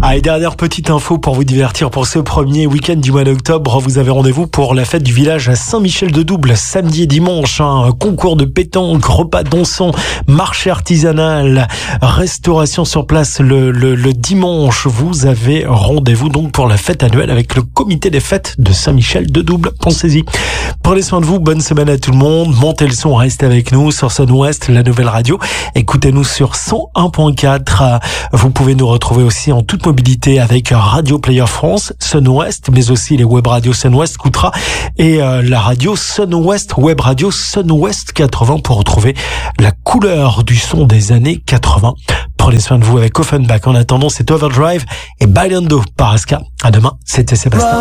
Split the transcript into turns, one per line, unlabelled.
Allez, dernière petite info pour vous divertir pour ce premier week-end du mois d'octobre. Vous avez rendez-vous pour la fête du village à Saint-Michel-de-Double, samedi et dimanche. Concours de pétanque, repas dansant, marché artisanal, restauration sur place le dimanche. Vous avez rendez-vous donc pour la fête annuelle avec le comité des fêtes de Saint-Michel-de-Double. Pensez-y. Prenez soin de vous. Bonne semaine à tout le monde. Montez le son, restez avec nous sur Sun West, la nouvelle radio. Écoutez-nous sur 101.4. Vous pouvez nous retrouver aussi en toute mobilité avec Radio Player France, Sun West, mais aussi les web radios Sun West Koutra et la radio Sun West, web radio Sun West 80 pour retrouver la couleur du son des années 80. Prenez soin de vous avec Offenbach. En attendant, c'est Overdrive et Bailando par Aska. À demain, c'était Sébastien.